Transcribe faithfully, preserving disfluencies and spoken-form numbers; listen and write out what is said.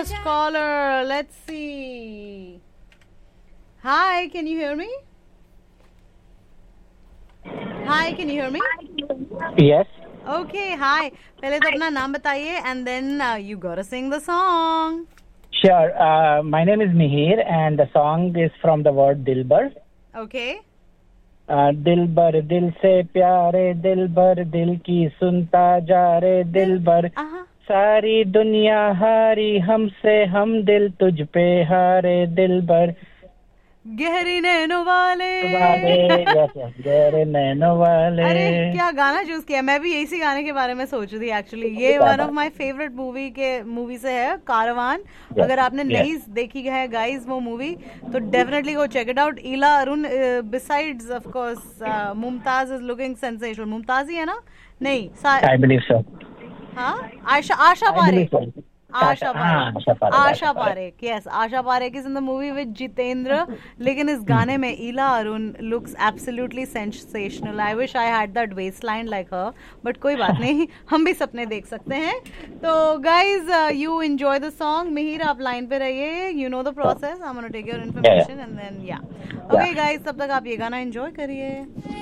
first caller. Let's see. Hi, can you hear me? Hi, can you hear me? Yes. Okay, hi. पहले तो अपना नाम बताइए and then uh, you gotta sing the song. Sure. Uh, my name is Mihir and the song is from the word Dilbar. Okay. Uh, दिलबर दिल से प्यारे दिलबर दिल की सुनता जा रे दिलबर Uh-huh. सारी दुनिया हारी हमसे हम दिल तुझ पे हारे दिलबर गहरी नैनों वाले वाले यस यस गहरे नैनों वाले. अरे क्या गाना चूज किया. मैं भी इसी गाने के बारे में सोच रही थी एक्चुअली. ये one of my favourite movie के मूवी से है कारवान. अगर आपने नहीं देखी है गाइस वो मूवी तो definitely go check it out. Ila Arun besides of course Mumtaz is looking sensational. Mumtaz ही है ना? नहीं आई बिलीव सो. हाँ आशा Asha Parekh. Asha Parekh Asha Parekh yes Asha Parekh is in the movie with Jitendra. लेकिन इस गाने में ईला Arun looks absolutely sensational. I wish I had that waste line like her but कोई बात नहीं हम भी सपने देख सकते हैं. तो guys you enjoy the song. Mihir आप लाइन पे रहिए. You know the process. I am gonna take your information and then या ओके गाइज तब तक आप ये गाना एंजॉय करिए.